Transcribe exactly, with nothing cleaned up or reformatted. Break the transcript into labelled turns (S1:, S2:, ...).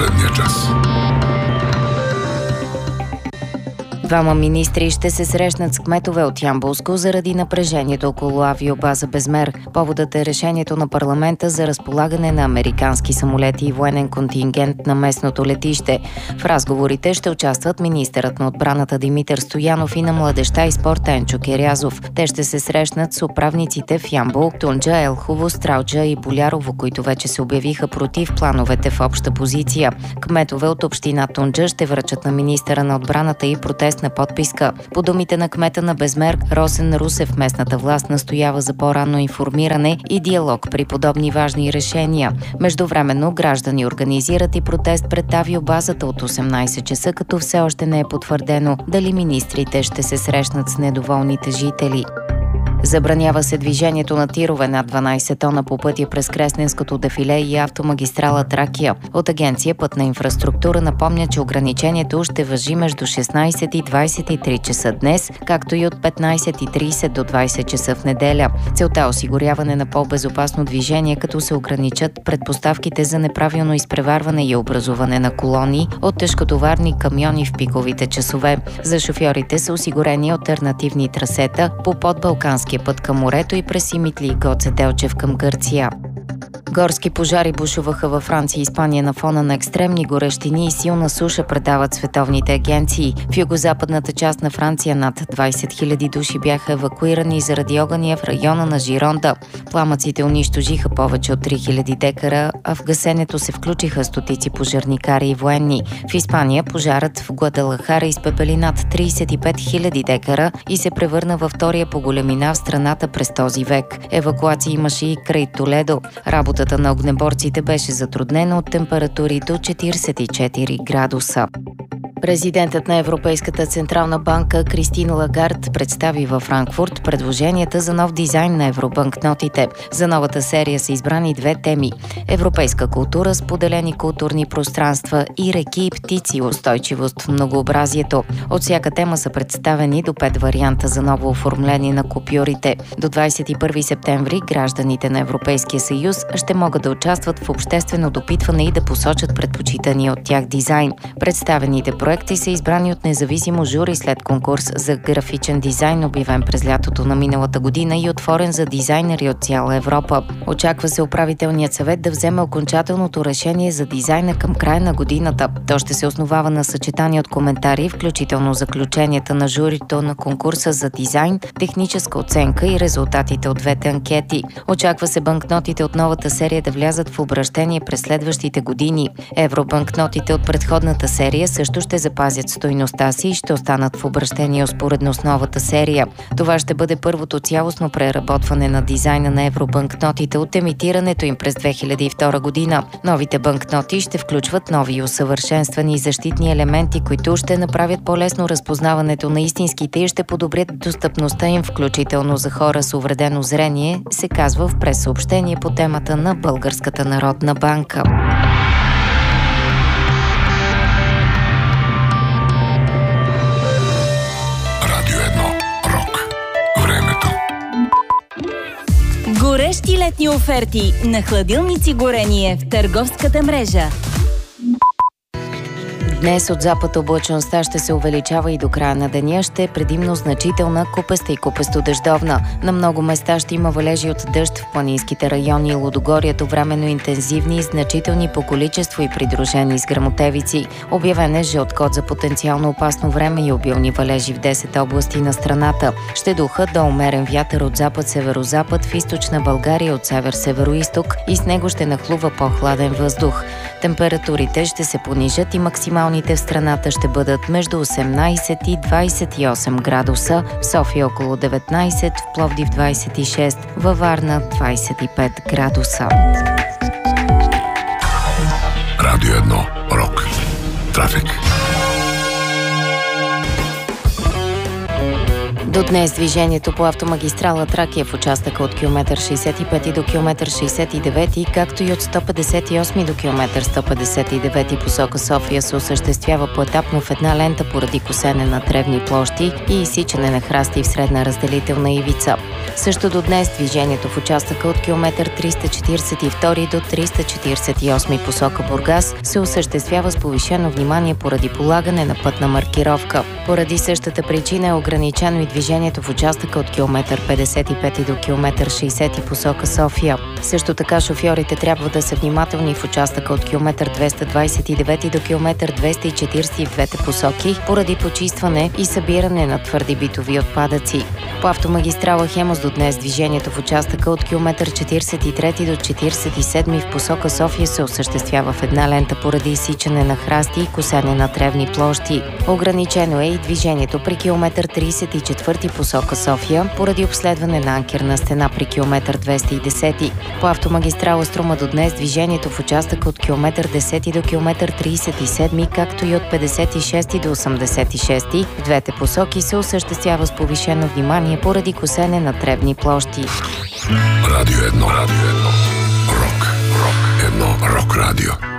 S1: последния час.
S2: Двама министри ще се срещнат с кметове от Ямболско заради напрежението около авиобаза Безмер. Поводът е решението на парламента за разполагане на американски самолети и военен контингент на местното летище. В разговорите ще участват министърът на отбраната Димитър Стоянов и на младежта и спорта Енчо Керязов. Те ще се срещнат с управниците в Ямбол, Тунджа, Елхово, Стралджа и Болярово, които вече се обявиха против плановете в обща позиция. Кметове от община Тунджа ще връчат на министъра на отбраната и протест на подписка. По думите на кмета на Безмер, Росен Русев, местната власт настоява за по-ранно информиране и диалог при подобни важни решения. Междувременно граждани организират и протест пред авиобазата от осемнайсет часа, като все още не е потвърдено дали министрите ще се срещнат с недоволните жители. Забранява се движението на тирове над дванайсет тона по пътя през Кресненското дефиле и автомагистрала Тракия. От агенция Пътна инфраструктура напомня, че ограничението ще важи между шестнайсет и двайсет и три часа днес, както и от петнайсет и трийсет до двайсет часа в неделя. Целта е осигуряване на по-безопасно движение, като се ограничат предпоставките за неправилно изпреварване и образуване на колони от тежкотоварни камиони в пиковите часове. За шофьорите са осигурени алтернативни трасета по подбалкански път към морето и през Симитли и Гоце Делчев към Гърция. Горски пожари бушуваха във Франция и Испания на фона на екстремни горещини и силна суша, предават световните агенции. В югозападната част на Франция над двайсет хиляди души бяха евакуирани заради огъня в района на Жиронда. Пламъците унищожиха повече от три хиляди декара, а в гасенето се включиха стотици пожарникари и военни. В Испания пожарът в Гуадалахара изпепели над трийсет и пет хиляди декара и се превърна във втория по големина в страната през този век. Евакуации имаше и край Толедо. Работата на огнеборците беше затруднена от температури до четирийсет и четири градуса. Президентът на Европейската централна банка Кристин Лагард представи във Франкфурт предложенията за нов дизайн на евробанкнотите. За новата серия са избрани две теми – европейска култура, споделени културни пространства и реки и птици, устойчивост в многообразието. От всяка тема са представени до пет варианта за ново оформление на купюрите. До двайсет и първи септември гражданите на Европейския съюз ще могат да участват в обществено допитване и да посочат предпочитания от тях дизайн. Представените проекти Проекти са избрани от независимо жури след конкурс за графичен дизайн, обявен през лятото на миналата година и отворен за дизайнери от цяла Европа. Очаква се управителният съвет да вземе окончателното решение за дизайна към края на годината. То ще се основава на съчетание от коментари, включително заключенията на журито на конкурса за дизайн, техническа оценка и резултатите от двете анкети. Очаква се банкнотите от новата серия да влязат в обращение през следващите години. Евробанкнотите от предходната серия също ще запазят стойността си и ще останат в обращение успоредно с новата серия. Това ще бъде първото цялостно преработване на дизайна на евробанкнотите от емитирането им през две хиляди и втора година. Новите банкноти ще включват нови и усъвършенствани защитни елементи, които ще направят по-лесно разпознаването на истинските и ще подобрят достъпността им, включително за хора с увредено зрение, се казва в прессъобщение по темата на Българската народна банка.
S3: Горещи летни оферти на хладилници Горение в търговската мрежа.
S2: Днес от запад облачността ще се увеличава и до края на деня ще е предимно значителна, купеста и купесто-дъждовна. На много места ще има валежи от дъжд в планинските райони и Лудогорието, временно интензивни и значителни по количество и придружени с гръмотевици. Обявен е жълт код за потенциално опасно време и обилни валежи в десет области на страната. Ще духа до умерен вятър от запад-северозапад в източна България от север-североизток и с него ще нахлува по-хладен въздух. Температурите ще се понижат и максималните в страната ще бъдат между осемнайсет и двайсет и осем градуса, в София около деветнайсет, в Пловдив двайсет и шест, във Варна двайсет и пет градуса.
S1: Радио едно. Рок. Трафик.
S2: До днес движението по автомагистрала Тракия в участъка от километър шейсет и пети до километър шейсет и девети, както и от сто петдесет и осми до километър сто петдесет и девети посока София се осъществява поетапно в една лента поради косене на тревни площи и изсичане на храсти в средна разделителна ивица. Също до днес движението в участъка от километър триста четиридесет и втори до триста четиридесет и осми посока Бургас се осъществява с повишено внимание поради полагане на пътна маркировка. Поради същата причина е ограничено и движението в участъка от километър петдесет и пети до километър шейсети посока София. Също така шофьорите трябва да са внимателни в участъка от километър двеста двадесет и девети до километър двеста и четиридесет в двете посоки поради почистване и събиране на твърди битови отпадъци. По автомагистрала Хемус до днес движението в участъка от километър четиридесет и трети до четиридесет и седми в посока София се осъществява в една лента поради изсичане на храсти и косене на тревни площи. Ограничено е и движението при километър тридесет и четвърти посока София поради обследване на анкерна стена при километър двеста и десети. По автомагистрала Струма до днес движението в участъка от километър десети до километър тридесет и седми, както и от петдесет и шести до осемдесет и шести в двете посоки се осъществява с повишено внимание поради косене на тревни площи.
S1: Радио едно, Радио едно, Рок, Рок, едно Рок Радио.